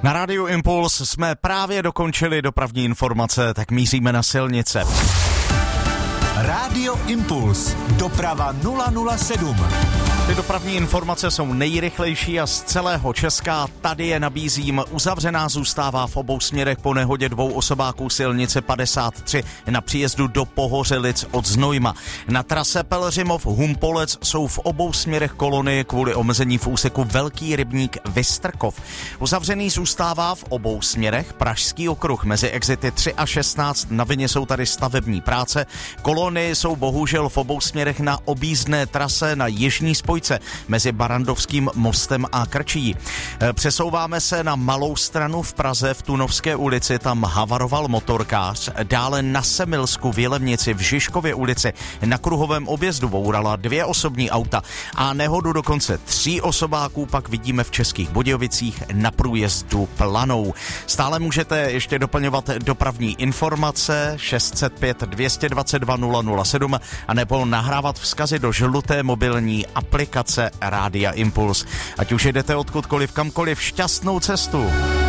Na Rádiu Impuls jsme právě dokončili dopravní informace, tak míříme na silnice. Rádio Impuls. Doprava 007. Ty dopravní informace jsou nejrychlejší a z celého Česka. Tady je nabízím. Uzavřená zůstává v obou směrech po nehodě dvou osobáků silnice 53 na příjezdu do Pohořelic od Znojma. Na trase Pelhřimov-Humpolec jsou v obou směrech kolony kvůli omezení v úseku Velký Rybník Vystrkov. Uzavřený zůstává v obou směrech Pražský okruh mezi exity 3 a 16. Na vině jsou tady stavební práce. Kolony jsou bohužel v obou směrech na objízdné trase na jižní spojce mezi Barandovským mostem a Krčí. Přesouváme se na Malou Stranu v Praze v Tunovské ulici, tam havaroval motorkář. Dále na Semilsku v Jilemnici v Žižkově ulici na kruhovém objezdu bourala 2 osobní auta a nehodu dokonce 3 osobáků pak vidíme v Českých Budějovicích na průjezdu Planou. Stále můžete ještě doplňovat dopravní informace 605 222 007 a nebo nahrávat vzkazy do žluté mobilní aplikace Rádia Impuls. Ať už jedete odkudkoliv, kamkoliv, šťastnou cestu.